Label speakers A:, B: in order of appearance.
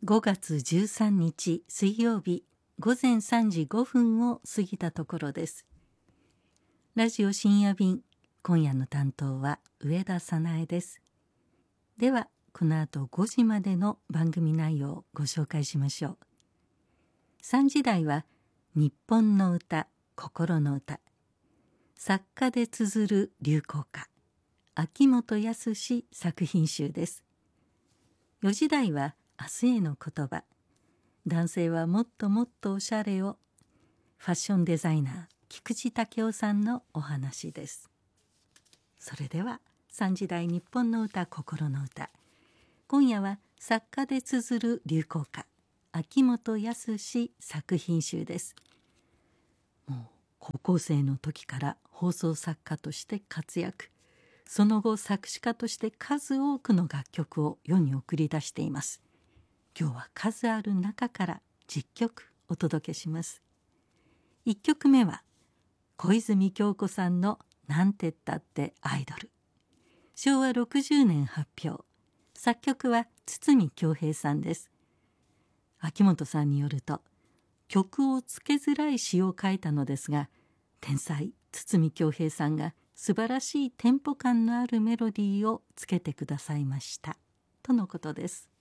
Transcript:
A: 5月13日水曜日午前3時5分を過ぎたところです。ラジオ深夜便、今夜の担当は上田早苗です。ではこの後5時までの番組内容をご紹介しましょう。3時台は日本の歌、心の歌、作家で綴る流行歌、秋元康作品集です。4時台は明日への言葉、男性はもっともっとおしゃれを、ファッションデザイナー菊池武雄さんのお話です。それでは3時台日本の歌、心の歌、今夜は作家で綴る流行歌、秋元康作品集です。もう高校生の時から放送作家として活躍、その後作詞家として数多くの楽曲を世に送り出しています。今日は数ある中から10曲お届けします。1曲目は小泉今日子さんのなんてったってアイドル、昭和60年発表、作曲は堤恭平さんです。秋元さんによると、曲をつけづらい詩を書いたのですが、天才堤恭平さんが素晴らしいテンポ感のあるメロディーをつけてくださいましたとのことです。